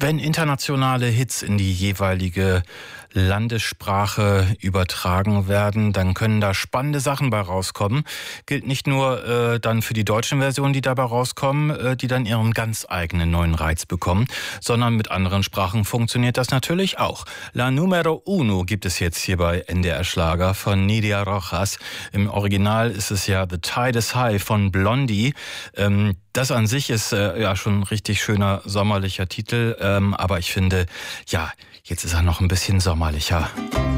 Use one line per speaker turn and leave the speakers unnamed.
Wenn internationale Hits in die jeweilige Landessprache übertragen werden, dann können da spannende Sachen bei rauskommen. Gilt nicht nur dann für die deutschen Versionen, die dabei rauskommen, die dann ihren ganz eigenen neuen Reiz bekommen, sondern mit anderen Sprachen funktioniert das natürlich auch. La Numero Uno gibt es jetzt hier bei NDR Schlager von Nidia Rojas. Im Original ist es ja The Tide is High von Blondie. Das an sich ist ja schon ein richtig schöner sommerlicher Titel, aber ich finde, ja, jetzt ist er noch ein bisschen sommerlicher.